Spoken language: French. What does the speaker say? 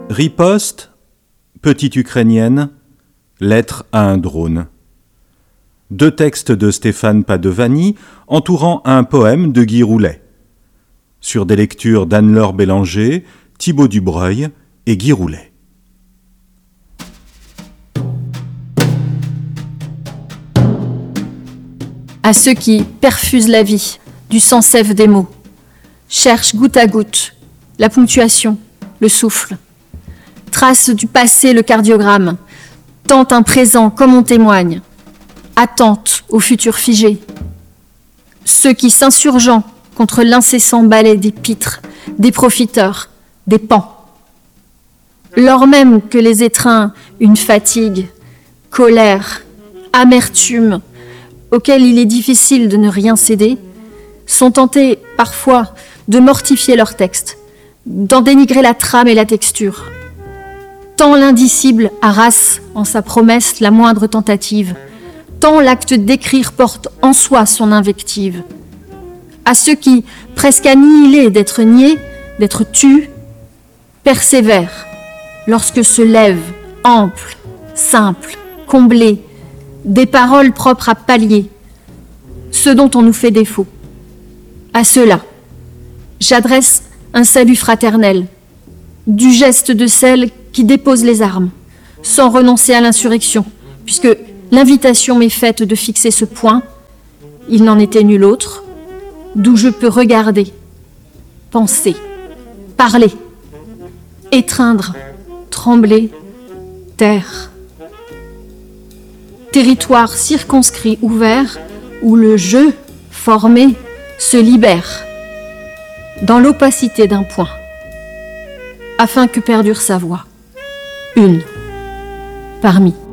Riposte, petite ukrainienne, lettre à un drone. Deux textes de Stéphane Padovani entourant un poème de Guy Roulet. Sur des lectures d'Anne-Laure Bélanger, Thibaut Dubreuil et Guy Roulet. À ceux qui perfusent la vie du sans-sève des mots, cherchent goutte à goutte la ponctuation, le souffle, tracent du passé le cardiogramme, tentent un présent comme on témoigne, attente au futur figé. Ceux qui s'insurgeant contre l'incessant balai des pitres, des profiteurs, des pans. Lors même que les étreint une fatigue, colère, amertume, auxquelles il est difficile de ne rien céder, sont tentés parfois de mortifier leur texte, d'en dénigrer la trame et la texture. Tant l'indicible harasse en sa promesse la moindre tentative, tant l'acte d'écrire porte en soi son invective. À ceux qui, presque annihilés d'être niés, d'être tus, persévèrent lorsque se lèvent, amples, simples, comblés, des paroles propres à pallier ce dont on nous fait défaut. À ceux-là, j'adresse un salut fraternel, du geste de celle qui dépose les armes, sans renoncer à l'insurrection, puisque l'invitation m'est faite de fixer ce point, il n'en était nul autre, d'où je peux regarder, penser, parler, étreindre, trembler, taire. Territoire circonscrit ouvert où le jeu formé se libère dans l'opacité d'un point, afin que perdure sa voix, une parmi